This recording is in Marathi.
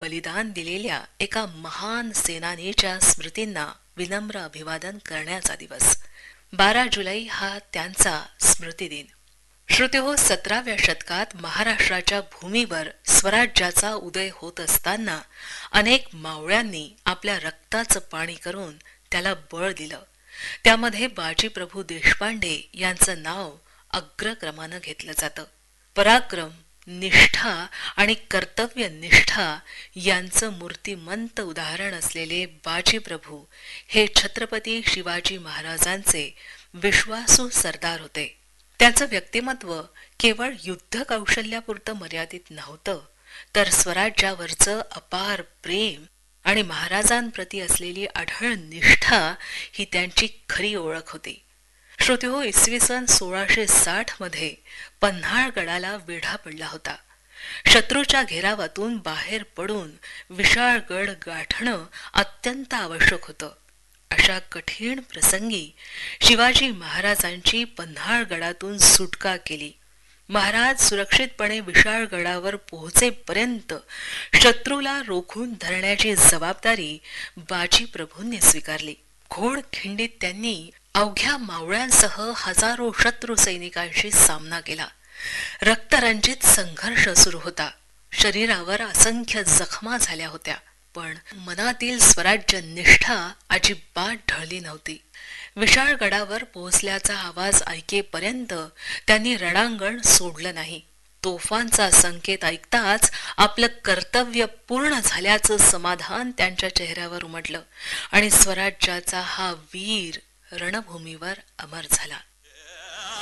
बलिदान दिलेल्या एका महान सेनानीच्या स्मृतींना विनम्र अभिवादन करण्याचा दिवस. 12 जुलै हा त्यांचा स्मृतिदिन. श्रोतेहो, 17व्या शतकात महाराष्ट्राच्या भूमीवर स्वराज्याचा उदय होत असताना अनेक मावळ्यांनी आपल्या रक्ताचं पाणी करून त्याला बळ दिलं. त्यामध्ये बाजीप्रभू देशपांडे यांचं नाव अग्रक्रमानं घेतलं जातं. पराक्रम, निष्ठा आणि कर्तव्यनिष्ठा यांचं मूर्तिमंत उदाहरण असलेले बाजीप्रभू हे छत्रपती शिवाजी महाराजांचे विश्वासू सरदार होते. त्यांचं व्यक्तिमत्व केवळ युद्ध कौशल्यापुरतं मर्यादित नव्हतं, तर स्वराज्यावरचं अपार प्रेम आणि महाराजांप्रती असलेली अढळ निष्ठा ही त्यांची खरी ओळख होती. श्रोतेहो, इसवी सन 1660 मध्ये पन्हाळगडाला वेढा पडला होता. शत्रूच्या घेरावातून बाहेर पडून विशाळ गड गाठणं अत्यंत आवश्यक होतं. अशा कठीण प्रसंगी शिवाजी महाराजांची पन्हाळगडातून सुटका केली. महाराज सुरक्षितपणे विशाळ गडावर पोहोचेपर्यंत शत्रूला रोखून धरण्याची जबाबदारी बाजीप्रभूंनी स्वीकारली. घोडखिंडीत त्यांनी अवघ्या मावळ्यांसह हजारो शत्रू सैनिकांशी सामना केला. रक्तरंजित संघर्ष सुरू होता. शरीरावर असंख्य जखमा झाल्या होत्या, पण मनातील स्वराज्य निष्ठा अजिबात ढळली नव्हती. विशाळ गडावर पोहोचल्याचा आवाज ऐकेपर्यंत त्यांनी रणांगण सोडलं नाही. तोफांचा संकेत ऐकताच आपलं कर्तव्य पूर्ण झाल्याचं समाधान त्यांच्या चेहऱ्यावर उमटलं आणि स्वराज्याचा हा वीर रणभूमीवर अमर झाला.